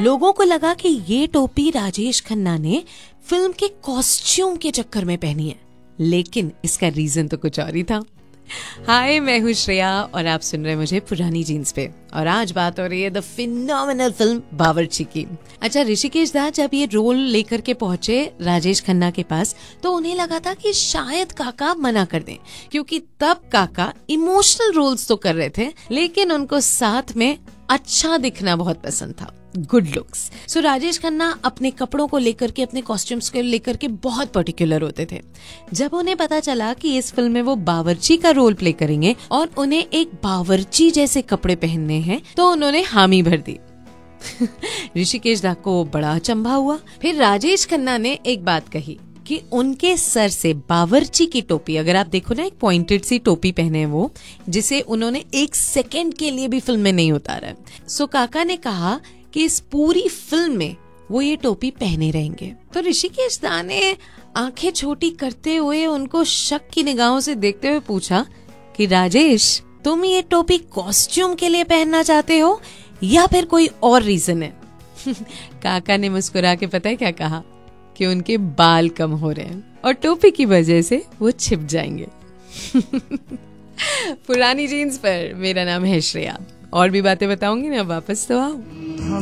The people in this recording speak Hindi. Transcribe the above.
लोगों को लगा कि ये टोपी राजेश खन्ना ने फिल्म के कॉस्ट्यूम के चक्कर में पहनी है, लेकिन इसका रीजन तो कुछ और ही था। हाय, मैं हूँ श्रेया और आप सुन रहे हैं मुझे पुरानी जीन्स पे, और आज बात हो रही है द फिनोमिनल फिल्म बावर्ची की। अच्छा, ऋषिकेश दा जब ये रोल लेकर के पहुंचे राजेश खन्ना के पास तो उन्हें लगा था कि शायद काका मना कर दें, क्योंकि तब काका इमोशनल रोल्स तो कर रहे थे, लेकिन उनको साथ में अच्छा दिखना बहुत पसंद था, गुड लुक्स। सो राजेश खन्ना अपने कपड़ों को लेकर के, अपने कॉस्ट्यूम्स को लेकर के बहुत पर्टिकुलर होते थे। जब उन्हें पता चला कि इस फिल्म में वो बावर्ची का रोल प्ले करेंगे और उन्हें एक बावर्ची जैसे कपड़े पहनने हैं, तो उन्होंने हामी भर दी। ऋषिकेश दा को बड़ा अचंभा हुआ। फिर राजेश खन्ना ने एक बात कही कि उनके सर से बावर्ची की टोपी, अगर आप देखो ना, एक पॉइंटेड सी टोपी पहने हैं वो, जिसे उन्होंने एक सेकंड के लिए भी फिल्म में नहीं उतारा है। सो काका ने कहा कि इस पूरी फिल्म में वो ये टोपी पहने रहेंगे। तो ऋषिकेश दा ने आंखें छोटी करते हुए उनको शक की निगाहों से देखते हुए पूछा कि राजेश, तुम ये टोपी कॉस्ट्यूम के लिए पहनना चाहते हो या फिर कोई और रीजन है? काका ने मुस्कुरा के पता है क्या कहा, कि उनके बाल कम हो रहे हैं और टोपी की वजह से वो छिप जाएंगे। पुरानी जीन्स पर मेरा नाम है श्रेया, और भी बातें बताऊंगी ना, वापस तो आओ।